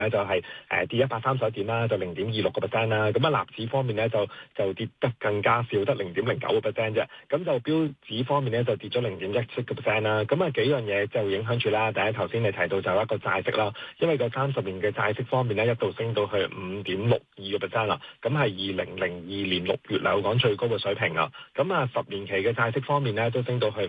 就係跌131點啦，就0.26%啦。咁納指方面咧就跌得更加少，得0.09%啫。咁就標指方面咧就跌咗0.17%啦。咁幾樣嘢就影響住啦。第一頭先你提到就一個債息啦，因為個30年嘅債息方面咧一度升到去5.62%啦。咁係2002年6月嚟講最高嘅水平啊。咁10年期嘅債息方面咧都升到去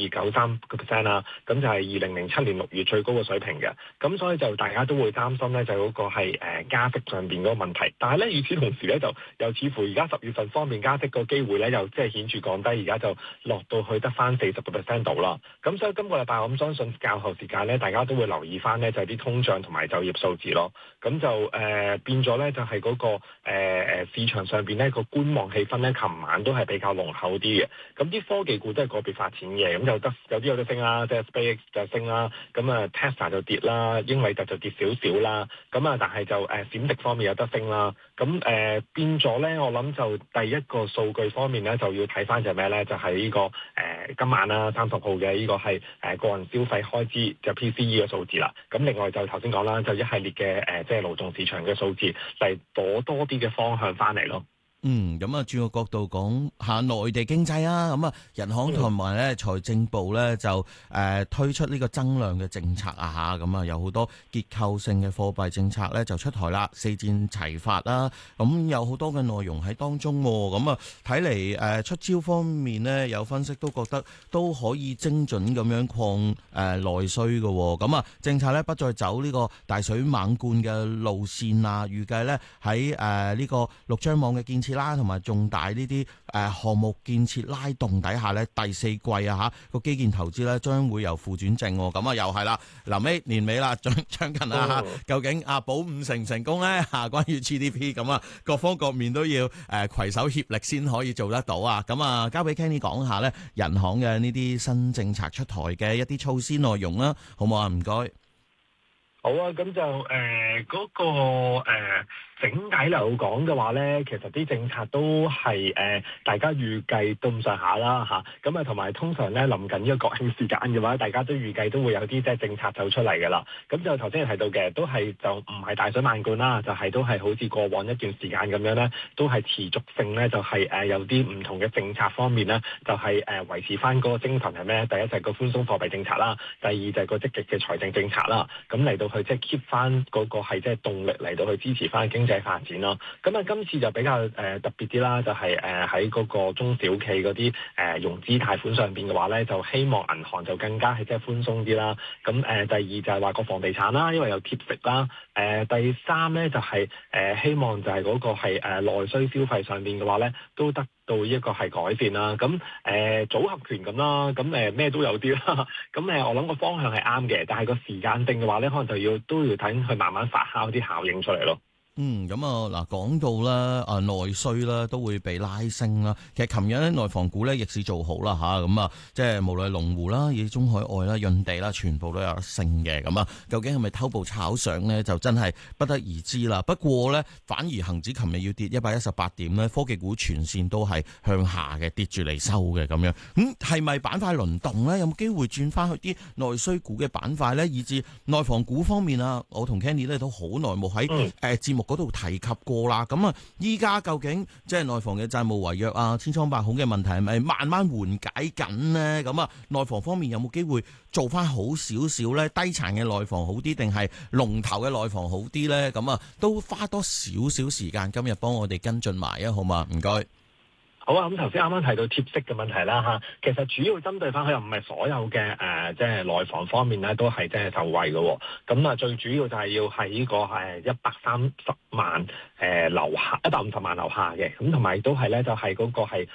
5.293%啦。咁就係2007年6月最高嘅水平嘅。咁所以就大家都會擔心咧，就嗰個係加息上邊嗰個問題。但係咧，與此同時咧，就又似乎而家10月份方面加息個機會咧，又即係顯著降低，而家就落到去得翻40% 度啦。咁所以今個禮拜我相信較後時間咧，大家都會留意翻咧，就係啲通脹同埋就業數字咯。咁就變咗咧，就係嗰個市場上邊咧個觀望氣氛咧，琴晚都係比較濃厚啲嘅。咁啲科技股都係個別發展嘅，咁有啲升啦，即係 SpaceX 就升啦，咁Tesla 就跌啦，英偉達就跌少少啦。咁但係就閃迪方面有得升啦。咁變咗咧，我諗就第一個數據方面咧，就要睇翻就係咩咧？就係呢個今晚啦，30號嘅呢個係個人消費開支就 PCE 嘅數字啦。咁另外就頭先講啦，就一系列嘅即係勞動市場嘅數字嚟攞多啲嘅方向翻嚟咯。 咁轉個角度講下內地經濟啊，咁人行同埋咧財政部咧就推出呢個增量嘅政策啊嚇，咁有好多結構性嘅貨幣政策咧就出台啦，四箭齊發啦，咁有好多嘅內容喺當中喎，咁睇嚟出招方面呢，有分析都覺得都可以精準咁樣擴內需嘅喎，咁政策咧不再走呢個大水猛灌嘅路線啊，預計咧喺呢個陸張網嘅建設啦，同埋重大呢啲項目建設拉動底下咧，第四季個基建投資咧將會由負轉正，咁又係啦，臨尾年尾啦，將近啦究竟保五成唔成功咧關於 GDP 咁各方各面都要攜手協力先可以做得到啊！咁交俾 Kenny 講下咧，人行嘅呢啲新政策出台嘅一啲措施內容啦，好唔好啊？唔該。 好啊，咁就嗰個整體嚟講嘅話咧，其實啲政策都係大家預計都咁上下啦嚇。咁同埋通常咧臨近呢個國慶時間嘅話，大家都預計都會有啲即係政策走出嚟㗎啦。咁就頭先你提到嘅，都係就唔係大水漫灌啦，就係都係好似過往一段時間咁樣咧，都係持續性咧，就係有啲唔同嘅政策方面咧，就係維持翻嗰個精神係咩？第一就係個寬鬆貨幣政策啦，第二就係個積極嘅財政政策啦。咁嚟到去即係 keep 翻嗰個係即係動力嚟到去支持翻經濟發展咯。咁今次就比較特別啲啦，就係喺嗰個中小企嗰啲融資貸款上邊嘅話咧，就希望銀行就更加係即係寬鬆啲啦。咁第二就係話個房地產啦，因為有貼息啦。第三咧就係希望就係嗰個係內需消費上邊嘅話咧，都得到一個係改善啦。咁組合拳咁啦，咁咩都有啲啦。咁我諗個方向係啱嘅，但係個時間性嘅話咧，可能都要睇佢慢慢發酵啲效應出嚟咯。 咁嗱，講到啦，內需啦都會被拉升啦。其實琴日咧內房股咧逆市做好啦嚇，咁即係無論係龍湖啦、以至中海外啦、潤地啦，全部都有得升嘅。咁究竟係咪偷步炒上呢？就真係不得而知啦。不過咧，反而恒指琴日要跌118點咧，科技股全線都係向下嘅，跌住嚟收嘅咁樣。咁係咪板塊輪動咧？有冇機會轉翻去啲內需股嘅板塊咧？以至內房股方面啊，我同 Kenny 咧都好耐冇喺節目嗰度提及過啦，咁依家究竟即係內房嘅債務違約啊、千瘡百孔嘅問題係咪慢慢緩解緊呢？咁內房方面有冇機會做翻好少少呢？低殘嘅內房好啲，定係龍頭嘅內房好啲呢？咁都花多少少時間，今日幫我哋跟進埋啊，好嘛？唔該。 好啊，咁頭先啱啱提到貼息嘅問題啦嚇，其實主要針對翻佢又唔係所有嘅即係內房方面咧都係即係受惠嘅。咁最主要就係要喺呢個係130萬樓下150萬樓下嘅，咁同埋都係咧就係嗰個係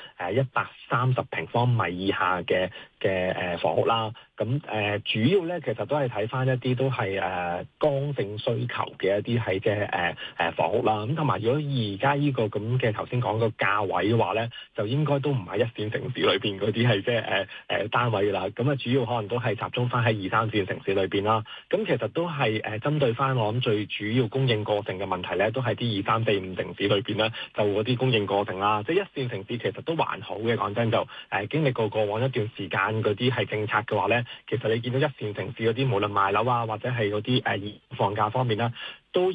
130平方米以下嘅房屋啦。咁主要咧其實都係睇翻一啲都係剛性需求嘅一啲係即係房屋啦。咁同埋如果而家呢個咁嘅頭先講個價位嘅話咧，就應該都唔係一線城市裏邊嗰啲係即係單位啦。咁主要可能都係集中翻喺2、3線城市裏邊啦。咁其實都係針對翻我諗最主要供應過剩嘅問題咧，都係啲2、3、4、5城市裏邊咧，就嗰啲供應過剩啦。即係一線城市其實都還好嘅，講真就經歷過往一段時間嗰啲係政策嘅話咧。 咧，其實你見到一線城市嗰啲無論賣樓啊或者係嗰啲房價方面啦，都